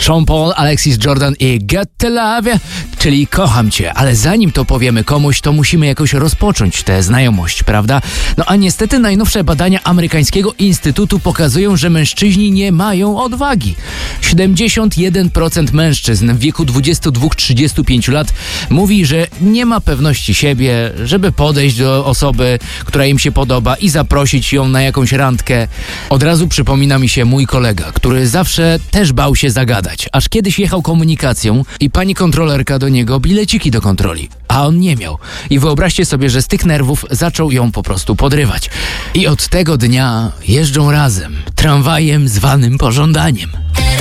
Sean Paul, Alexis Jordan i Got to Love, czyli kocham cię, ale zanim to powiemy komuś, to musimy jakoś rozpocząć tę znajomość, prawda? No a niestety najnowsze badania amerykańskiego instytutu pokazują, że mężczyźni nie mają odwagi. 71% mężczyzn w wieku 22-35 lat mówi, że nie ma pewności siebie, żeby podejść do osoby, która im się podoba i zaprosić ją na jakąś randkę. Od razu przypomina mi się mój kolega, który zawsze też bał się zagadać, aż kiedyś jechał komunikacją i pani kontrolerka do niego bileciki do kontroli, a on nie miał. I wyobraźcie sobie, że z tych nerwów zaczął ją po prostu podrywać. I od tego dnia jeżdżą razem, tramwajem zwanym pożądaniem.